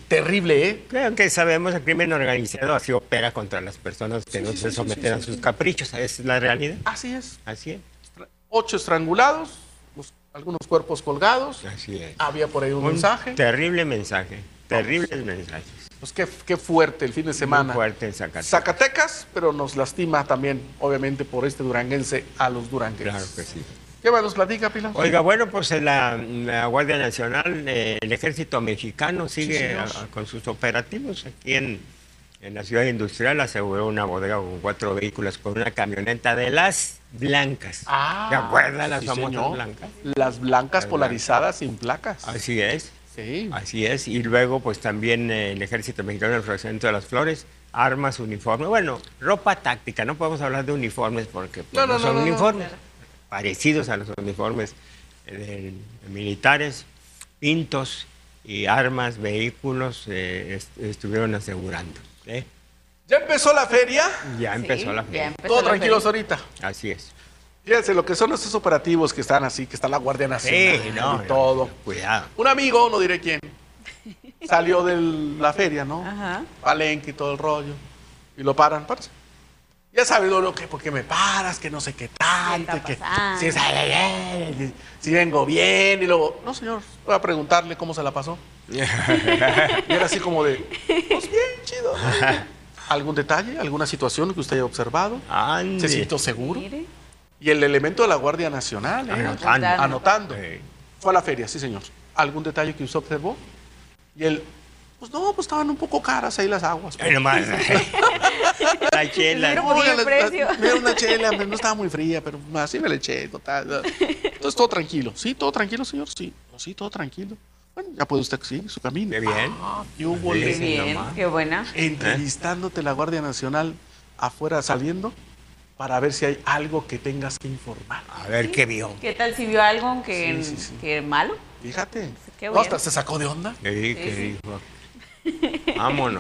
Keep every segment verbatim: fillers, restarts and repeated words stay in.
terrible, ¿eh? Creo que sabemos el crimen organizado así opera contra las personas que sí, no sí, se someten sí, sí, a sus sí. caprichos. Esa es la realidad. Así es. Así es. Ocho estrangulados, los, algunos cuerpos colgados. Así es. Había por ahí un, un mensaje. Terrible mensaje. Terribles Vamos. mensajes. Pues qué, qué fuerte el fin de semana. Muy fuerte en Zacatecas. Zacatecas, pero nos lastima también, obviamente, por este duranguense a los duranguenses. Claro que sí. ¿Qué más nos platica, Pilar? Oiga, bueno, pues la, la Guardia Nacional, eh, el Ejército Mexicano sigue sí, a, a, con sus operativos aquí en, en la ciudad industrial. Aseguró una bodega con cuatro vehículos con una camioneta de las blancas. Ah, ¿te acuerdas las sí, famosas señor. blancas? Las blancas las polarizadas blancas. sin placas. Así es. Sí. Así es. Y luego, pues también eh, el Ejército Mexicano, el Fraccionamiento de las Flores, armas, uniformes. Bueno, ropa táctica. No podemos hablar de uniformes porque pues, no, no, no son no, no, uniformes. No. Parecidos a los uniformes eh, militares, pintos y armas, vehículos, eh, est estuvieron asegurando. ¿eh? ¿Ya empezó la feria? Ya empezó sí, la feria. Todos tranquilos ahorita. Así es. Fíjense lo que son estos operativos que están así, que está la Guardia Nacional sí, no, y todo. No, cuidado. Un amigo, no diré quién, salió de la feria, ¿no? Ajá. Palenque y todo el rollo. Y lo paran, parce. Ya sabes lo que, porque me paras, que no sé qué tanto, que si, es, si, si vengo bien, y luego, no señor, voy a preguntarle cómo se la pasó. Y era así como de, pues bien, chido. ¿Algún detalle, alguna situación que usted haya observado? Ande. ¿Se sintió seguro? Mire. Y el elemento de la Guardia Nacional, ¿eh? Anotando. Anotando. Sí. Fue a la feria, sí señor. ¿Algún detalle que usted observó? Y él, pues no, pues estaban un poco caras ahí las aguas. Pero más. La chela. No, no, el precio. Era una chela, no estaba muy fría, pero así me la eché, total. Entonces todo tranquilo. ¿Sí? ¿Todo tranquilo, señor? Sí. Sí, todo tranquilo. Bueno, ya puede usted seguir su camino. Qué bien. Ah, qué hubo Qué bien, nomás. Qué buena. Entrevistándote la Guardia Nacional afuera saliendo para ver si hay algo que tengas que informar. A ver sí. qué vio. ¿Qué tal si vio algo que, sí, sí, sí. que malo? Fíjate. Qué no, hasta se sacó de onda. Sí, sí, qué sí. dijo. Vámonos.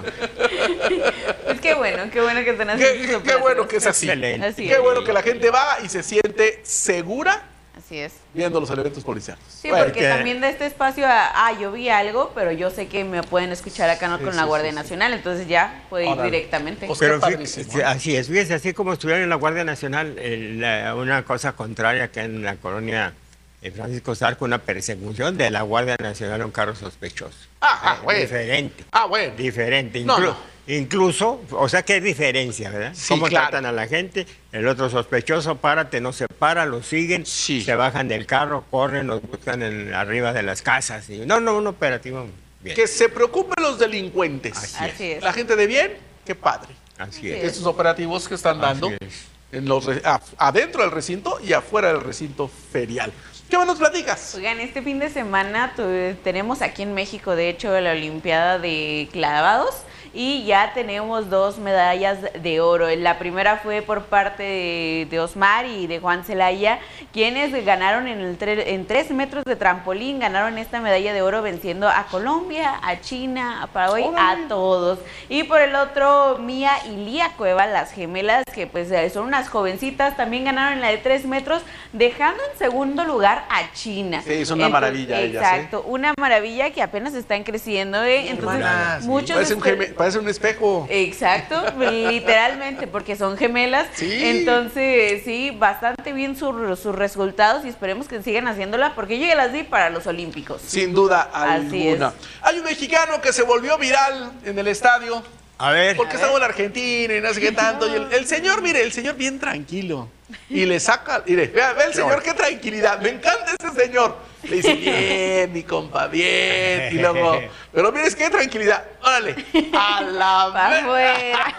Pues qué bueno, qué bueno que tenés. Qué, qué bueno que es así. así qué es. bueno que la gente va y se siente segura. Así es. Viendo los elementos policiales. Sí, bueno, porque que... también da este espacio a, ah, yo vi algo, pero yo sé que me pueden escuchar acá no sí, con sí, la Guardia sí, Nacional, sí. Entonces ya puede ir directamente. Pues pero fíjate, así es, fíjese, así como estuvieron en la Guardia Nacional, eh, la, una cosa contraria que en la colonia eh, Francisco Zarco, una persecución de la Guardia Nacional a un carro sospechoso. Ah, eh, bueno. Diferente. Ah, bueno. Diferente. No, Inclu no. Incluso, o sea, qué diferencia, ¿verdad? Sí, Cómo claro. tratan a la gente, el otro sospechoso, párate, no se para, lo siguen, sí. se bajan del carro, corren, los buscan en, arriba de las casas. Y, no, no, un operativo bien. Que se preocupen los delincuentes. Así, Así es. es. La gente de bien, qué padre. Así es. Estos operativos que están dando en los, a, adentro del recinto y afuera del recinto ferial. ¿Qué más nos platicas? Oigan, este fin de semana tenemos aquí en México, de hecho, la Olimpiada de Clavados. Y ya tenemos dos medallas de oro. La primera fue por parte de, de Osmar y de Juan Celaya, quienes ganaron en, el tre en tres metros de trampolín, ganaron esta medalla de oro venciendo a Colombia, a China, a Paraguay, ¡Órale! A todos. Y por el otro, Mía y Lía Cueva, las gemelas, que pues son unas jovencitas, también ganaron en la de tres metros, dejando en segundo lugar a China. Sí, es una Entonces, maravilla ellas, Exacto, ¿eh? una maravilla que apenas están creciendo. ¿eh? Entonces, Hermanas, muchos... Parece un, geme parece un espejo. Exacto, literalmente, porque son gemelas. Sí. Entonces, sí, bastante bien sus sus resultados y esperemos que sigan haciéndola porque yo ya las di para los Olímpicos. Sin duda Así alguna. es. Hay un mexicano que se volvió viral en el estadio. A ver. Porque a estamos ver. en Argentina y no sé qué tanto. Y el, el señor, mire, el señor bien tranquilo. Y le saca, mire, vea, vea el señor, qué tranquilidad. Me encanta ese señor. Le dice, bien, mi compa, bien. Y luego, pero mire, qué tranquilidad. Órale, a la Pa' afuera.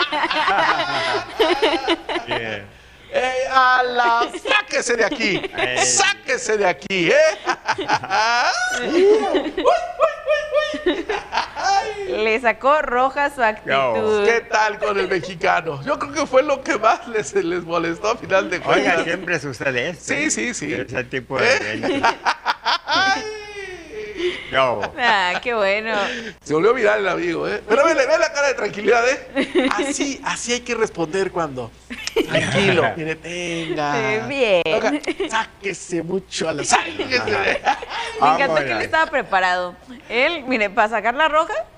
Bien. Eh, a la, sáquese de aquí, Eh. sáquese de aquí, ¿eh? uy, uy, uy, uy. Le sacó roja su actitud. ¿Qué tal con el mexicano? Yo creo que fue lo que más les, les molestó a final de cuentas. Oiga, siempre sucede esto. Sí, sí, sí. Ese tipo de ¿Eh? eventos. No. Ah, qué bueno. Se volvió viral el amigo, ¿eh? Pero ve, ve la cara de tranquilidad, ¿eh? Así, así hay que responder cuando. Tranquilo. Mire, tenga. Sí, bien. Oiga, sáquese mucho a la sáquese. Me encantó que él estaba preparado. Él, mire, para sacar la roja,